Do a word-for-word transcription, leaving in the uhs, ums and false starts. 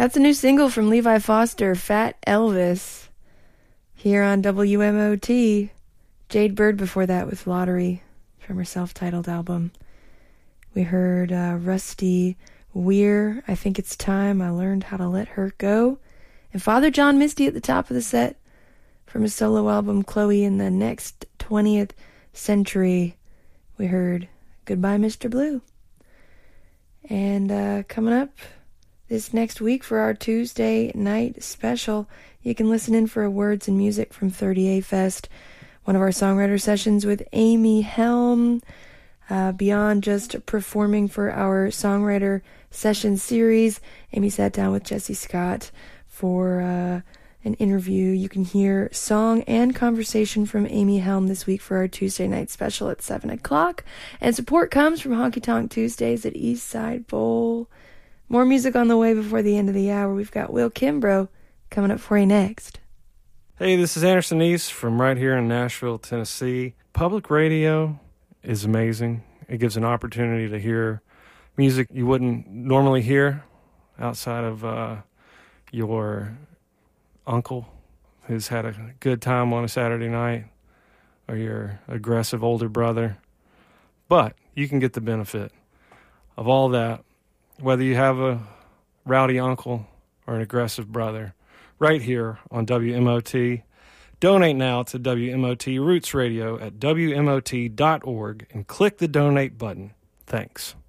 That's a new single from Levi Foster, Fat Elvis, here on W M O T. Jade Bird before that with Lottery from her self-titled album. We heard uh, Rusty Weir, I Think It's Time I Learned How to Let Her Go. And Father John Misty at the top of the set from his solo album, Chloe in the Next twentieth Century. We heard Goodbye, Mister Blue. And uh, coming up this next week for our Tuesday night special, you can listen in for a Words and Music from thirty A Fest, one of our songwriter sessions with Amy Helm. Uh, beyond just performing for our songwriter session series, Amy sat down with Jesse Scott for uh, an interview. You can hear song and conversation from Amy Helm this week for our Tuesday night special at seven o'clock. And support comes from Honky Tonk Tuesdays at Eastside Bowl. More music on the way before the end of the hour. We've got Will Kimbrough coming up for you next. Hey, this is Anderson East from right here in Nashville, Tennessee. Public radio is amazing. It gives an opportunity to hear music you wouldn't normally hear outside of uh, your uncle who's had a good time on a Saturday night, or your aggressive older brother. But you can get the benefit of all that, whether you have a rowdy uncle or an aggressive brother, right here on W M O T. Donate now to W M O T Roots Radio at W M O T dot org and click the donate button. Thanks.